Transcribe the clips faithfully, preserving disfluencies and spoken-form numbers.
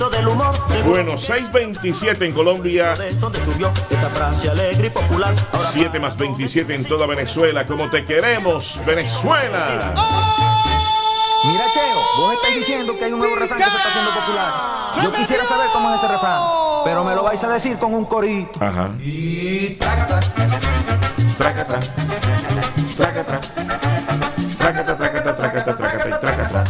Bueno, seis veintisiete en Colombia, siete más veintisiete en toda Venezuela. Como te queremos, Venezuela. Mira, Cheo, vos estás diciendo que hay un nuevo refrán que se está haciendo popular. Yo quisiera saber cómo es ese refrán, pero me lo vais a decir con un corito. Ajá. Y trácata. Trácata. Trácata. Trácata, trácata, trácata, trácata y trácata.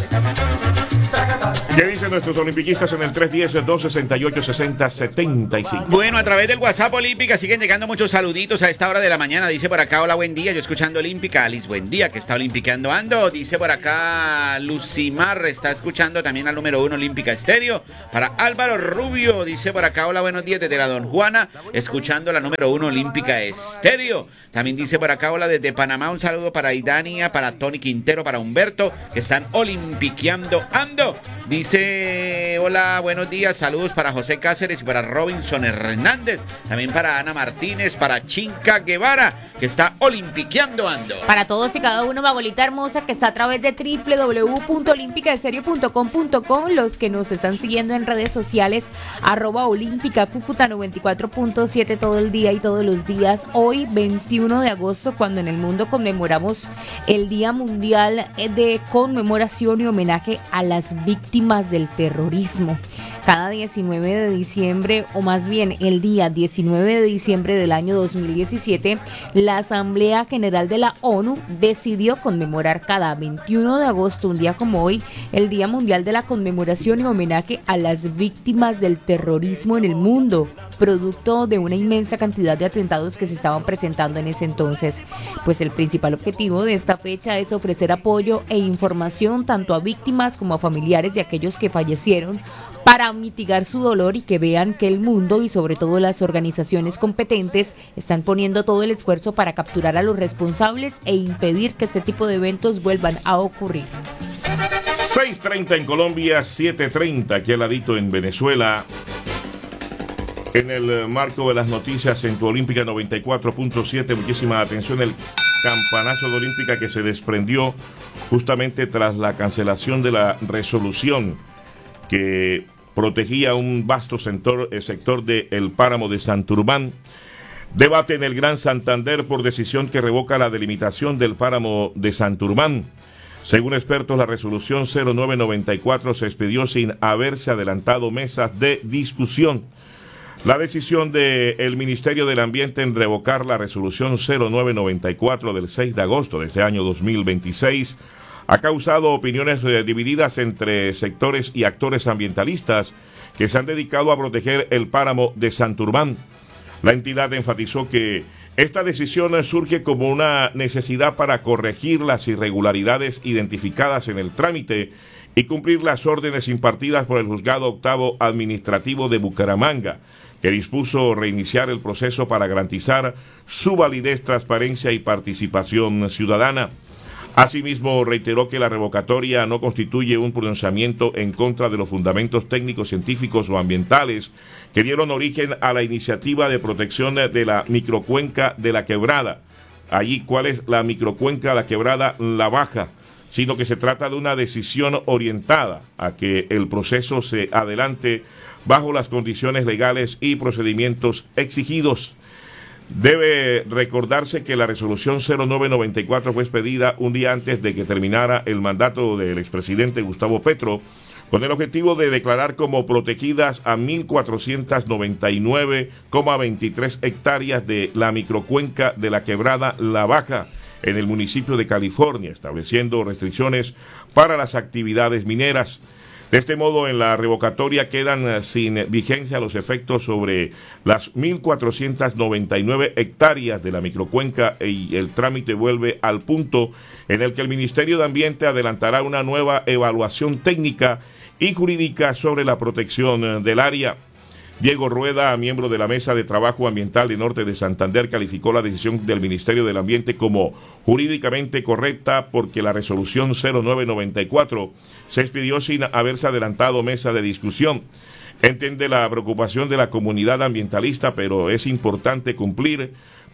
¿Qué dicen nuestros olimpiquistas en el tres uno cero, dos seis ocho, seis cero siete cinco? Bueno, a través del WhatsApp Olímpica siguen llegando muchos saluditos a esta hora de la mañana. Dice por acá, hola, buen día, yo escuchando Olímpica. Alice, buen día, que está olimpiqueando ando. Dice por acá, Lucimar está escuchando también al número uno Olímpica Estéreo. Para Álvaro Rubio, dice por acá, hola, buenos días desde la Don Juana, escuchando la número uno Olímpica Estéreo. También dice por acá, hola, desde Panamá, un saludo para Idania, para Tony Quintero, para Humberto, que están olimpiqueando ando. Dice, hola, buenos días, saludos para José Cáceres y para Robinson Hernández, también para Ana Martínez, para Chinca Guevara, que está olimpiqueando ando. Para todos y cada uno, Bagolita hermosa, que está a través de doble u doble u doble u punto olímpica estéreo punto com punto co, los que nos están siguiendo en redes sociales, arroba Olímpica Cúcuta noventa y cuatro punto siete todo el día y todos los días. Hoy, veintiuno de agosto, cuando en el mundo conmemoramos el Día Mundial de Conmemoración y Homenaje a las Víctimas del Terrorismo. Cada diecinueve de diciembre, o más bien el día diecinueve de diciembre del año dos mil diecisiete, la Asamblea General de la ONU decidió conmemorar cada veintiuno de agosto, un día como hoy, el Día Mundial de la Conmemoración y Homenaje a las Víctimas del Terrorismo en el mundo, producto de una inmensa cantidad de atentados que se estaban presentando en ese entonces. Pues el principal objetivo de esta fecha es ofrecer apoyo e información tanto a víctimas como a familiares de aquellos que fallecieron, para mitigar su dolor y que vean que el mundo y sobre todo las organizaciones competentes están poniendo todo el esfuerzo para capturar a los responsables e impedir que este tipo de eventos vuelvan a ocurrir. seis treinta en Colombia, siete treinta aquí al ladito en Venezuela. En el marco de las noticias en tu Olímpica noventa y cuatro punto siete, muchísima atención, el campanazo de Olímpica que se desprendió justamente tras la cancelación de la resolución que protegía un vasto sector, el sector del páramo de Santurbán. Debate en el Gran Santander por decisión que revoca la delimitación del páramo de Santurbán. Según expertos, la resolución cero nueve noventa y cuatro se expidió sin haberse adelantado mesas de discusión. La decisión del Ministerio del Ambiente en revocar la resolución cero nueve noventa y cuatro del seis de agosto de este año dos mil veintiséis ha causado opiniones divididas entre sectores y actores ambientalistas que se han dedicado a proteger el páramo de Santurbán. La entidad enfatizó que esta decisión surge como una necesidad para corregir las irregularidades identificadas en el trámite y cumplir las órdenes impartidas por el Juzgado Octavo Administrativo de Bucaramanga, que dispuso reiniciar el proceso para garantizar su validez, transparencia y participación ciudadana. Asimismo, reiteró que la revocatoria no constituye un pronunciamiento en contra de los fundamentos técnicos, científicos o ambientales que dieron origen a la iniciativa de protección de la microcuenca de la Quebrada. Allí, ¿cuál es la microcuenca de la Quebrada? La Baja, sino que se trata de una decisión orientada a que el proceso se adelante bajo las condiciones legales y procedimientos exigidos. Debe recordarse que la resolución cero nueve noventa y cuatro fue expedida un día antes de que terminara el mandato del expresidente Gustavo Petro, con el objetivo de declarar como protegidas a mil cuatrocientas noventa y nueve coma veintitrés hectáreas de la microcuenca de la Quebrada La Baja en el municipio de California, estableciendo restricciones para las actividades mineras. De este modo, en la revocatoria quedan sin vigencia los efectos sobre las mil cuatrocientas noventa y nueve hectáreas de la microcuenca y el trámite vuelve al punto en el que el Ministerio de Ambiente adelantará una nueva evaluación técnica y jurídica sobre la protección del área. Diego Rueda, miembro de la Mesa de Trabajo Ambiental de Norte de Santander, calificó la decisión del Ministerio del Ambiente como jurídicamente correcta porque la resolución cero nueve noventa y cuatro se expidió sin haberse adelantado mesa de discusión. Entiende la preocupación de la comunidad ambientalista, pero es importante cumplir con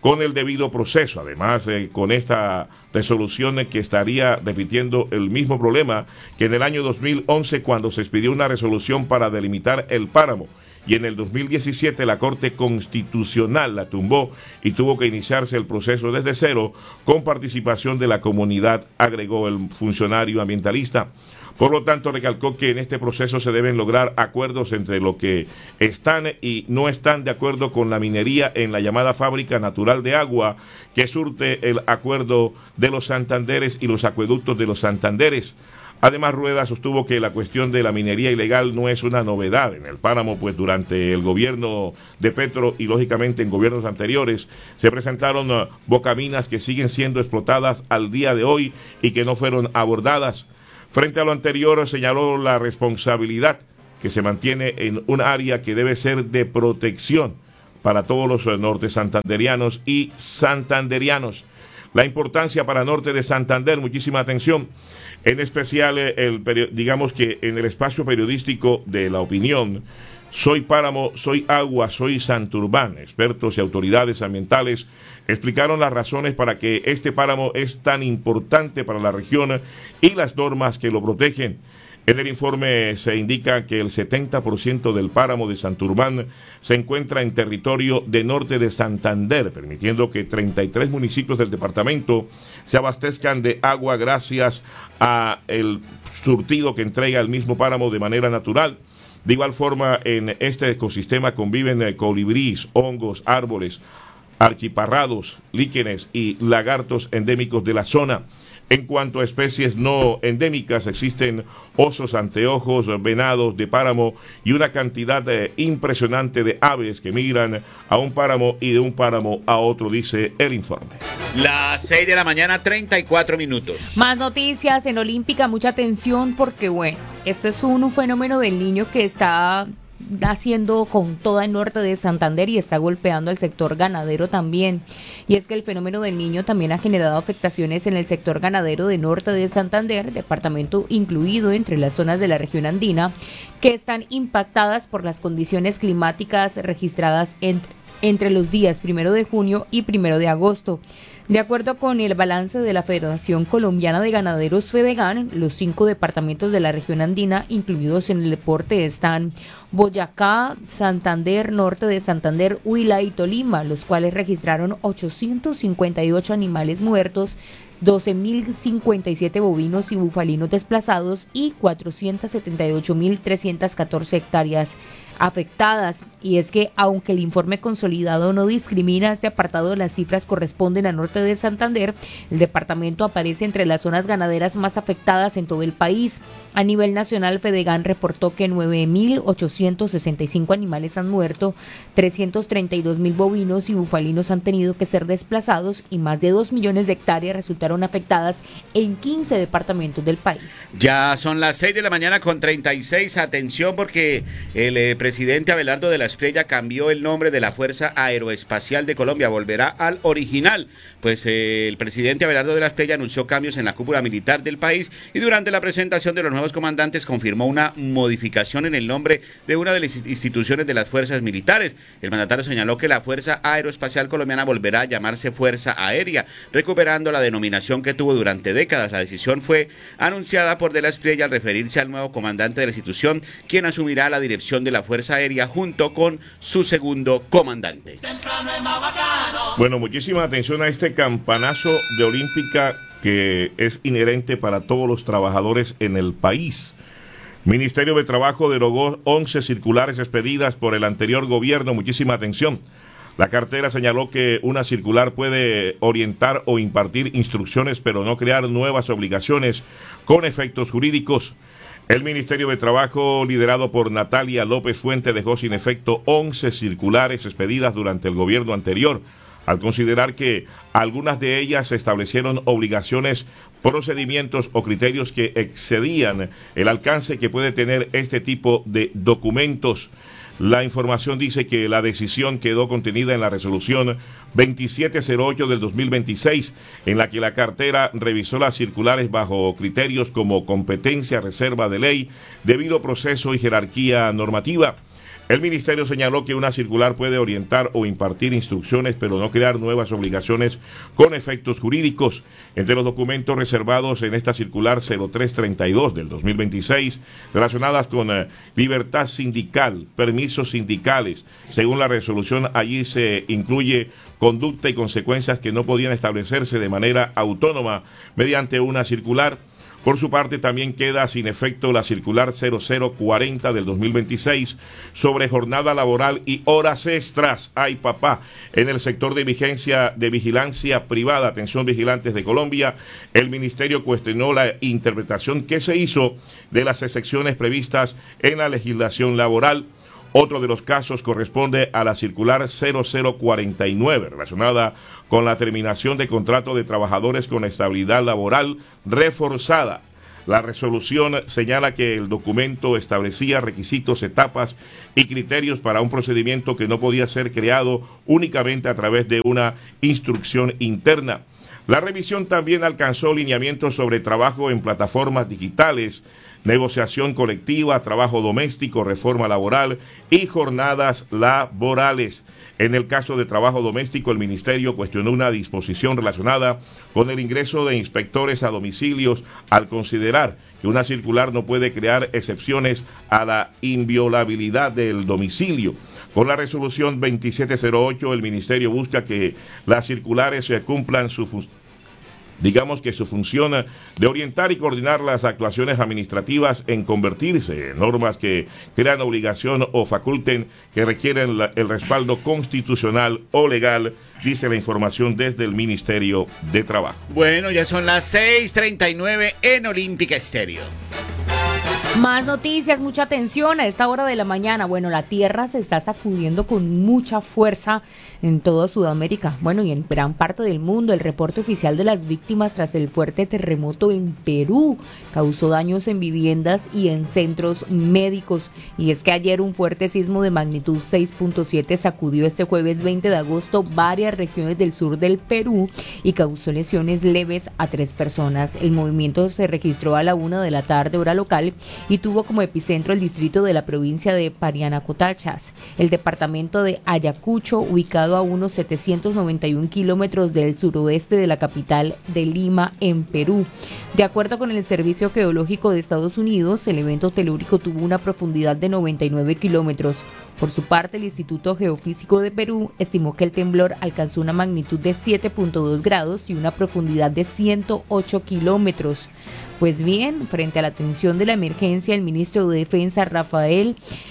con el debido proceso. Además, eh, con esta resolución eh, que estaría repitiendo el mismo problema que en el año dos mil once, cuando se expidió una resolución para delimitar el páramo, y en el dos mil diecisiete la Corte Constitucional la tumbó y tuvo que iniciarse el proceso desde cero con participación de la comunidad, agregó el funcionario ambientalista. Por lo tanto, recalcó que en este proceso se deben lograr acuerdos entre los que están y no están de acuerdo con la minería en la llamada Fábrica Natural de Agua, que surte el acuerdo de los Santanderes y los acueductos de los Santanderes. Además, Rueda sostuvo que la cuestión de la minería ilegal no es una novedad en el páramo, pues durante el gobierno de Petro y lógicamente en gobiernos anteriores se presentaron uh, bocaminas que siguen siendo explotadas al día de hoy y que no fueron abordadas. Frente a lo anterior, señaló la responsabilidad que se mantiene en un área que debe ser de protección para todos los uh, norte santanderianos y santanderianos. La importancia para Norte de Santander, muchísima atención. En especial, el, digamos que en el espacio periodístico de la opinión, Soy Páramo, Soy Agua, Soy Santurbán, expertos y autoridades ambientales explicaron las razones para que este páramo es tan importante para la región y las normas que lo protegen. En el informe se indica que el setenta por ciento del páramo de Santurbán se encuentra en territorio de Norte de Santander, permitiendo que treinta y tres municipios del departamento se abastezcan de agua gracias a el surtido que entrega el mismo páramo de manera natural. De igual forma, en este ecosistema conviven colibríes, hongos, árboles, archiparrados, líquenes y lagartos endémicos de la zona. En cuanto a especies no endémicas, existen osos anteojos, venados de páramo y una cantidad eh, impresionante de aves que migran a un páramo y de un páramo a otro, dice el informe. Las seis de la mañana, treinta y cuatro minutos. Más noticias en Olímpica, mucha atención porque, bueno, esto es un, un fenómeno del niño que está haciendo con toda el norte de Santander y está golpeando al sector ganadero también. Y es que el fenómeno del niño también ha generado afectaciones en el sector ganadero de norte de Santander, departamento incluido entre las zonas de la región andina, que están impactadas por las condiciones climáticas registradas entre, entre los días primero de junio y primero de agosto. De acuerdo con el balance de la Federación Colombiana de Ganaderos Fedegan, los cinco departamentos de la región andina incluidos en el deporte están Boyacá, Santander, Norte de Santander, Huila y Tolima, los cuales registraron ochocientos cincuenta y ocho animales muertos, doce mil cincuenta y siete bovinos y bufalinos desplazados y cuatrocientos setenta y ocho mil trescientas catorce hectáreas afectadas. Y es que aunque el informe consolidado no discrimina este apartado, las cifras corresponden a norte de Santander. El departamento aparece entre las zonas ganaderas más afectadas en todo el país. A nivel nacional, Fedegan reportó que nueve mil ochocientos sesenta y cinco animales han muerto, trescientos treinta y dos mil bovinos y bufalinos han tenido que ser desplazados y más de dos millones de hectáreas resultaron afectadas en quince departamentos del país. Ya son las seis de la mañana con treinta y seis. Atención porque el eh, presidente Abelardo de la Espriella cambió el nombre de la Fuerza Aeroespacial de Colombia, volverá al original. Pues eh, el presidente Abelardo de la Espriella anunció cambios en la cúpula militar del país y durante la presentación de los nuevos comandantes confirmó una modificación en el nombre de una de las instituciones de las fuerzas militares. El mandatario señaló que la Fuerza Aeroespacial Colombiana volverá a llamarse Fuerza Aérea, recuperando la denominación que tuvo durante décadas. La decisión fue anunciada por de la Espriella al referirse al nuevo comandante de la institución, quien asumirá la dirección de la Fuerza Aérea junto con su segundo comandante. Bueno, muchísima atención a este campanazo de Olímpica que es inherente para todos los trabajadores en el país. Ministerio de Trabajo derogó once circulares expedidas por el anterior gobierno. Muchísima atención. La cartera señaló que una circular puede orientar o impartir instrucciones, pero no crear nuevas obligaciones con efectos jurídicos. El Ministerio de Trabajo, liderado por Natalia López Fuente, dejó sin efecto once circulares expedidas durante el gobierno anterior, al considerar que algunas de ellas establecieron obligaciones, procedimientos o criterios que excedían el alcance que puede tener este tipo de documentos. La información dice que la decisión quedó contenida en la resolución veintisiete cero ocho del dos mil veintiséis, en la que la cartera revisó las circulares bajo criterios como competencia, reserva de ley, debido proceso y jerarquía normativa. El ministerio señaló que una circular puede orientar o impartir instrucciones, pero no crear nuevas obligaciones con efectos jurídicos. Entre los documentos reservados en esta circular cero tres treinta y dos del dos mil veintiséis, relacionadas con eh, libertad sindical, permisos sindicales, según la resolución, allí se incluye conducta y consecuencias que no podían establecerse de manera autónoma mediante una circular. Por su parte, también queda sin efecto la circular cero cero cuarenta del dos mil veintiséis sobre jornada laboral y horas extras. ¡Ay, papá! En el sector de vigencia de vigilancia privada, atención vigilantes de Colombia, el ministerio cuestionó la interpretación que se hizo de las excepciones previstas en la legislación laboral. Otro de los casos corresponde a la circular cero cero cuarenta y nueve, relacionada con la terminación de contrato de trabajadores con estabilidad laboral reforzada. La resolución señala que el documento establecía requisitos, etapas y criterios para un procedimiento que no podía ser creado únicamente a través de una instrucción interna. La revisión también alcanzó lineamientos sobre trabajo en plataformas digitales, negociación colectiva, trabajo doméstico, reforma laboral y jornadas laborales. En el caso de trabajo doméstico, el ministerio cuestionó una disposición relacionada con el ingreso de inspectores a domicilios al considerar que una circular no puede crear excepciones a la inviolabilidad del domicilio. Con la resolución veintisiete cero ocho, el ministerio busca que las circulares cumplan su función. Digamos que su función de orientar y coordinar las actuaciones administrativas en convertirse en normas que crean obligación o faculten que requieren la, el respaldo constitucional o legal, dice la información desde el Ministerio de Trabajo. Bueno, ya son las seis treinta y nueve en Olímpica Estéreo. Más noticias, mucha atención a esta hora de la mañana. Bueno, la tierra se está sacudiendo con mucha fuerza en toda Sudamérica, bueno, y en gran parte del mundo. El reporte oficial de las víctimas tras el fuerte terremoto en Perú causó daños en viviendas y en centros médicos. Y es que ayer un fuerte sismo de magnitud seis punto siete sacudió este jueves veinte de agosto varias regiones del sur del Perú y causó lesiones leves a tres personas. El movimiento se registró a la una de la tarde, hora local, y tuvo como epicentro el distrito de la provincia de Parinacotachas, el departamento de Ayacucho, ubicado a unos setecientos noventa y un kilómetros del suroeste de la capital de Lima, en Perú. De acuerdo con el Servicio Geológico de Estados Unidos, el evento telúrico tuvo una profundidad de noventa y nueve kilómetros. Por su parte, el Instituto Geofísico de Perú estimó que el temblor alcanzó una magnitud de siete punto dos grados y una profundidad de ciento ocho kilómetros. Pues bien, frente a la atención de la emergencia, el ministro de Defensa, Rafael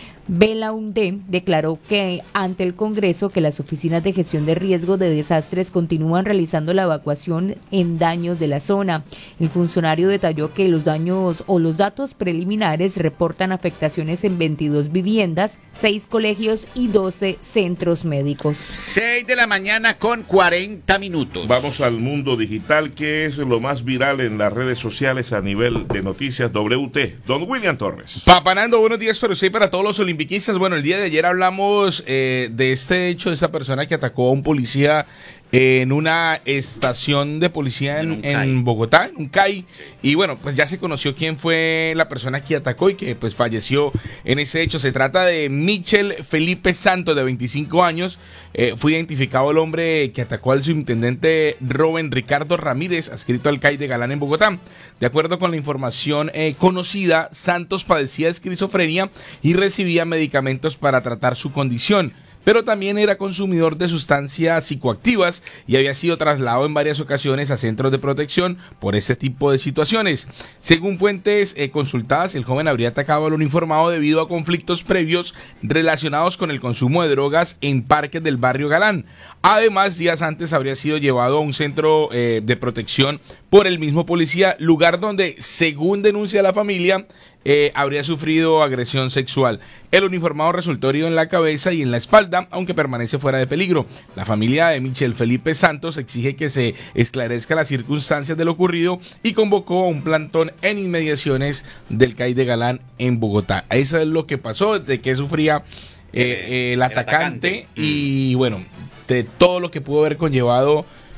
Belaúnde, declaró que ante el Congreso que las oficinas de gestión de riesgos de desastres continúan realizando la evacuación en daños de la zona. El funcionario detalló que los daños o los datos preliminares reportan afectaciones en veintidós viviendas, seis colegios y doce centros médicos. seis de la mañana con cuarenta minutos. Vamos al mundo digital, que es lo más viral en las redes sociales a nivel de noticias. W T, don William Torres. Papanando, buenos días, pero sí para todos los olimpistas. Bueno, el día de ayer hablamos eh, de este hecho, de esta persona que atacó a un policía en una estación de policía en, en, en Bogotá, en un C A I, sí. Y bueno, pues ya se conoció quién fue la persona que atacó y que pues falleció en ese hecho. Se trata de Michel Felipe Santos, de veinticinco años. Eh, fue identificado el hombre que atacó al subintendente Rubén Ricardo Ramírez, adscrito al C A I de Galán en Bogotá. De acuerdo con la información eh, conocida, Santos padecía de esquizofrenia y recibía medicamentos para tratar su condición, pero también era consumidor de sustancias psicoactivas y había sido trasladado en varias ocasiones a centros de protección por este tipo de situaciones. Según fuentes eh, consultadas, el joven habría atacado al uniformado debido a conflictos previos relacionados con el consumo de drogas en parques del barrio Galán. Además, días antes habría sido llevado a un centro eh, de protección por el mismo policía, lugar donde, según denuncia la familia, Eh, habría sufrido agresión sexual. El uniformado resultó herido en la cabeza y en la espalda, aunque permanece fuera de peligro. La familia de Michel Felipe Santos exige que se esclarezca las circunstancias de lo ocurrido y convocó a un plantón en inmediaciones del C A I de Galán en Bogotá. Eso es lo que pasó, de que sufría eh, eh, el, el atacante, atacante y bueno, de todo lo que pudo haber conllevado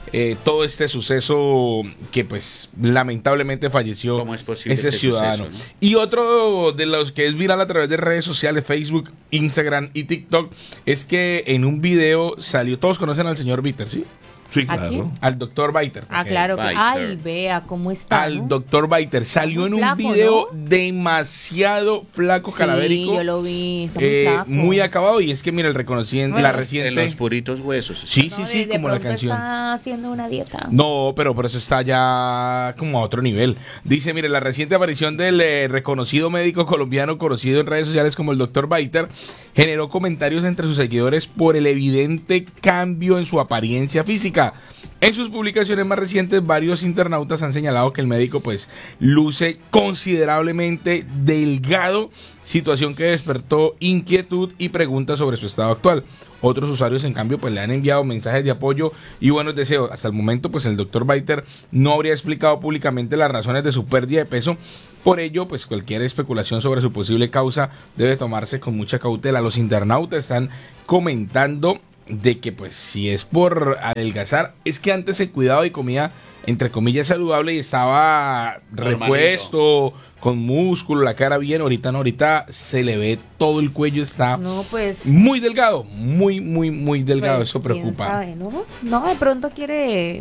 eh, todo este suceso que pues lamentablemente falleció ¿Cómo es posible ese este ciudadano. suceso, no? Y otro de los que es viral a través de redes sociales, Facebook, Instagram y TikTok, es que en un video salió, todos conocen al señor Bitter, ¿sí? Sí, ¿A claro. quién? Al doctor Biter. Ah, claro. que- Biter. Ay, vea cómo está. Al ¿no? doctor Biter. Salió en Muy un flaco, video ¿no? demasiado flaco, Sí, calabérico. yo lo vi. Está muy eh, flaco. muy acabado. Y es que, mira, el reconocimiento, Bueno, la En reciente. los puritos huesos. Sí, No, sí, de- sí, de como la pronto canción. Está haciendo una dieta. No, pero por eso está ya como a otro nivel. Dice, mire, la reciente aparición del eh, reconocido médico colombiano conocido en redes sociales como el doctor Biter generó comentarios entre sus seguidores por el evidente cambio en su apariencia física. En sus publicaciones más recientes, varios internautas han señalado que el médico pues luce considerablemente delgado, situación que despertó inquietud y preguntas sobre su estado actual. Otros usuarios, en cambio, pues le han enviado mensajes de apoyo y buenos deseos. Hasta el momento, pues el doctor Biter no habría explicado públicamente las razones de su pérdida de peso. Por ello, pues cualquier especulación sobre su posible causa debe tomarse con mucha cautela. Los internautas están comentando de que pues si es por adelgazar, es que antes se cuidaba y comía entre comillas saludable y estaba Normalito. repuesto, con músculo, la cara bien. Ahorita no, ahorita se le ve todo el cuello, está No, pues. muy delgado, muy, muy, muy delgado. pues, Eso quién preocupa. sabe, ¿no? No, de pronto quiere, eh,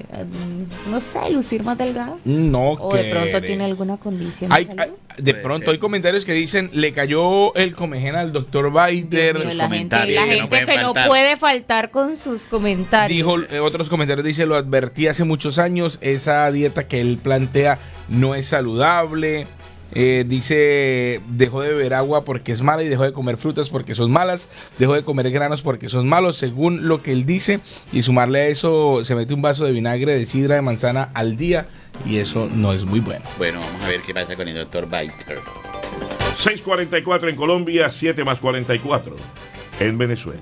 no sé, lucir más delgado. No, O de pronto quiere. tiene alguna condición. de Hay, salud. hay- de Puede pronto ser. hay comentarios que dicen le cayó el comején al doctor Biter. Dios mío, los la gente, comentarios la que no gente pueden que no faltar. puede faltar con sus comentarios. Dijo eh, otros comentarios, dice, lo advertí hace muchos años, esa dieta que él plantea no es saludable. Eh, dice, dejó de beber agua porque es mala y dejó de comer frutas porque son malas, dejó de comer granos porque son malos, según lo que él dice, y sumarle a eso, se mete un vaso de vinagre de sidra de manzana al día y eso no es muy bueno. Bueno, vamos a ver qué pasa con el doctor Biter. seis cuarenta y cuatro en Colombia, siete más cuarenta y cuatro en Venezuela.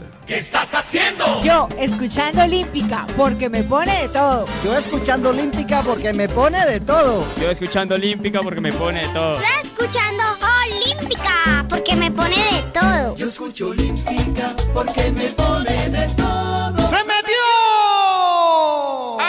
Yo escuchando Olímpica porque me pone de todo. Yo escuchando Olímpica porque me pone de todo. Yo escuchando Olímpica porque me pone de todo. Escuchando Olímpica porque me pone de todo. Yo escucho Olímpica